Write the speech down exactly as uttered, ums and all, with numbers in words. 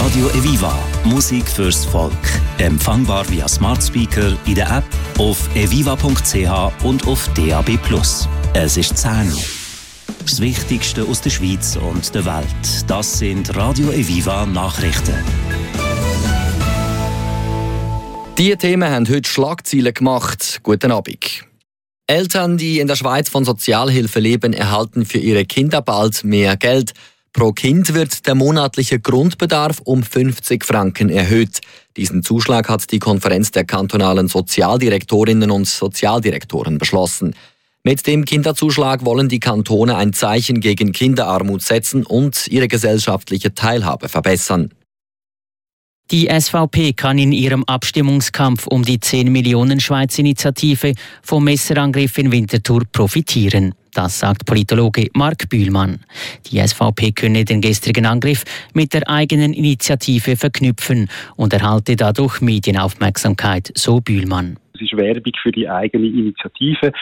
Radio Eviva. Musik fürs Volk. Empfangbar via Smart Speaker, in der App, auf eviva punkt c h und auf D A B plus. Es ist zehn Uhr. Das Wichtigste aus der Schweiz und der Welt. Das sind Radio Eviva Nachrichten. Diese Themen haben heute Schlagzeilen gemacht. Guten Abend. Eltern, die in der Schweiz von Sozialhilfe leben, erhalten für ihre Kinder bald mehr Geld. Pro Kind wird der monatliche Grundbedarf um fünfzig Franken erhöht. Diesen Zuschlag hat die Konferenz der kantonalen Sozialdirektorinnen und Sozialdirektoren beschlossen. Mit dem Kinderzuschlag wollen die Kantone ein Zeichen gegen Kinderarmut setzen und ihre gesellschaftliche Teilhabe verbessern. Die S V P kann in ihrem Abstimmungskampf um die zehn Millionen Schweiz-Initiative vom Messerangriff in Winterthur profitieren. Das sagt Politologe Marc Bühlmann. Die S V P könne den gestrigen Angriff mit der eigenen Initiative verknüpfen und erhalte dadurch Medienaufmerksamkeit, so Bühlmann. Es ist Werbung für die eigene Initiative.